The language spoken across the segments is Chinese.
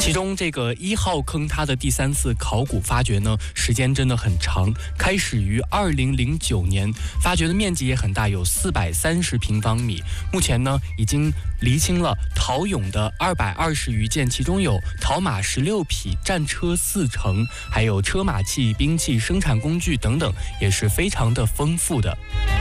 其中这个1号坑它的第3次考古发掘呢，时间真的很长，开始于2009年，发掘的面积也很大，有430平方米。目前呢，已经厘清了陶俑的220余件，其中有陶马16匹、战车4乘，还有车马器、兵器、生产工具等等，也是非常的丰富的。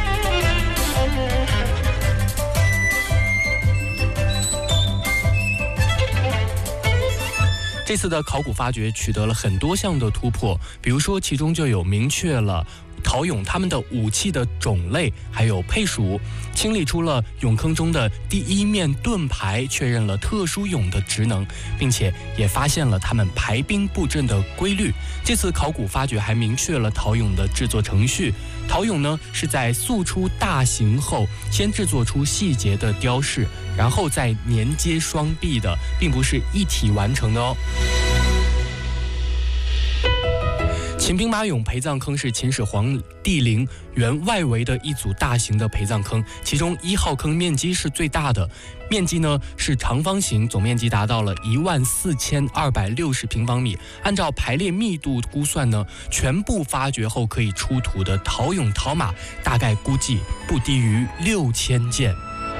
这次的考古发掘取得了很多项的突破，比如说其中就有明确了陶俑他们的武器的种类还有配属，清理出了俑坑中的第1面盾牌，确认了特殊俑的职能，并且也发现了他们排兵布阵的规律。这次考古发掘还明确了陶俑的制作程序，陶俑呢是在塑出大形后，先制作出细节的雕饰，然后再连接双臂的，并不是一体完成的哦。秦兵马俑陪葬坑是秦始皇帝陵原外围的一组大型的陪葬坑，其中1号坑面积是最大的，面积呢是长方形，总面积达到了14260平方米。按照排列密度估算呢，全部发掘后可以出土的陶俑陶马大概估计不低于6000件。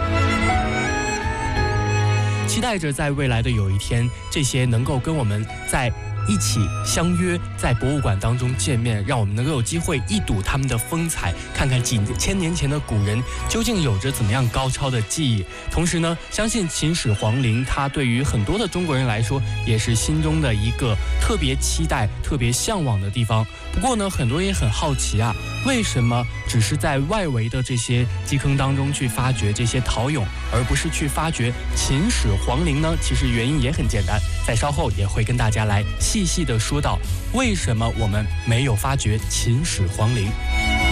期待着在未来的有一天，这些能够跟我们在一起相约在博物馆当中见面，让我们能够有机会一睹他们的风采，看看几千年前的古人究竟有着怎么样高超的技艺。同时呢，相信秦始皇陵它对于很多的中国人来说也是心中的一个特别期待特别向往的地方。不过呢，很多人也很好奇啊，为什么只是在外围的这些基坑当中去发掘这些陶俑，而不是去发掘秦始皇陵呢？其实原因也很简单，在稍后也会跟大家来细细的说到为什么我们没有发掘秦始皇陵。